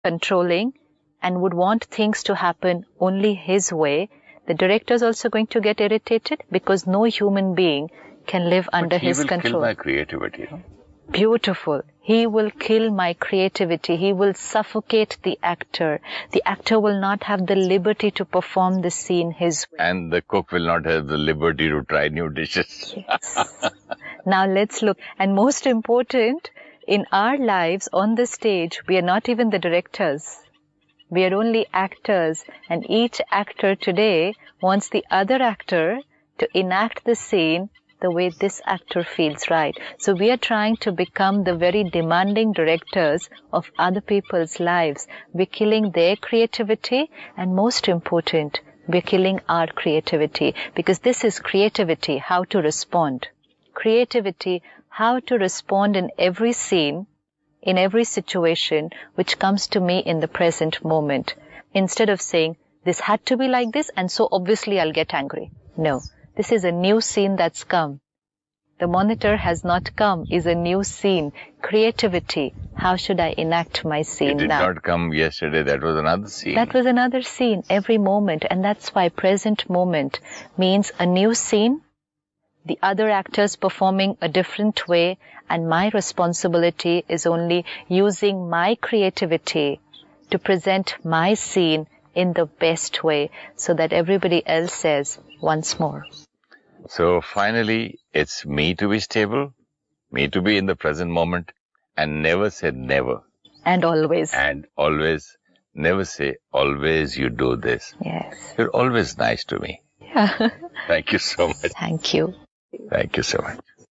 controlling and would want things to happen only his way, the director is also going to get irritated because no human being can live under his control. He will kill my creativity. No? Beautiful. He will kill my creativity. He will suffocate the actor. The actor will not have the liberty to perform the scene his way. And the cook will not have the liberty to try new dishes. Yes. Now let's look. And most important, in our lives on the stage, we are not even the directors. We are only actors, and each actor today wants the other actor to enact the scene the way this actor feels right. So we are trying to become the very demanding directors of other people's lives. We're killing their creativity, and most important, we're killing our creativity, because this is creativity, how to respond. Creativity, how to respond in every scene, in every situation which comes to me in the present moment. Instead of saying, this had to be like this and so obviously I'll get angry. No, this is a new scene that's come. The monitor has not come, is a new scene. Creativity, how should I enact my scene now? It did not come yesterday, that was another scene. That was another scene, every moment. And that's why present moment means a new scene, the other actors performing a different way, and my responsibility is only using my creativity to present my scene in the best way so that everybody else says once more. So finally, it's me to be stable, me to be in the present moment, and never say never. And always. And always, never say always you do this. Yes. You're always nice to me. Yeah. Thank you so much. Thank you. Thank you so much.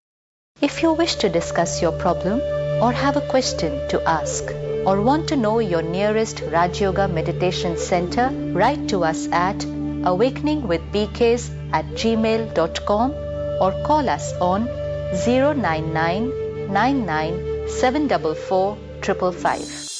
If you wish to discuss your problem or have a question to ask or want to know your nearest Raj Yoga Meditation Center, write to us at awakeningwithbks@gmail.com or call us on 099 99 744 555.